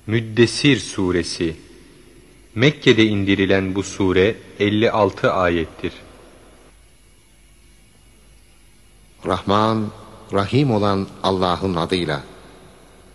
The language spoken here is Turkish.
Müddessir suresi. Mekke'de indirilen bu sure 56 ayettir. Rahman, Rahim olan Allah'ın adıyla.